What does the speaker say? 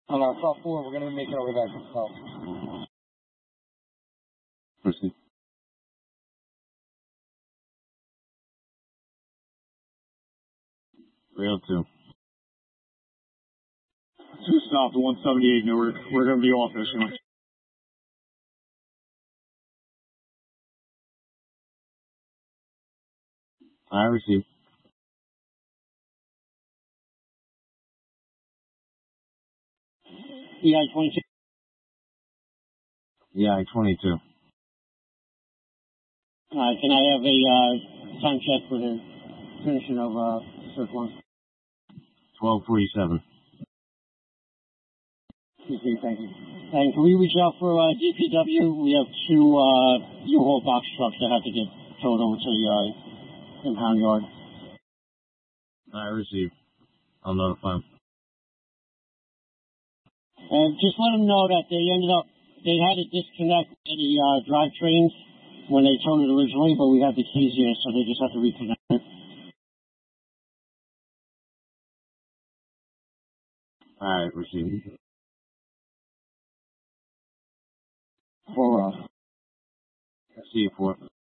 On our top 4, we're going to make our way back to the top. Proceed. Rail 2. 2 stop to 178 Newark. We're going to be off this one. I receive. EI 22. EI 22. Can I have a time check for the finishing of Cirque 1? 12:47. Thank you. And can we reach out for DPW? We have 2 U-Haul box trucks that have to get towed over to the impound yard. I receive. I'll notify them. And just let them know that they had to disconnect the drivetrains when they towed it originally, but we have the keys here, so they just have to reconnect it. Alright, receive. For See you for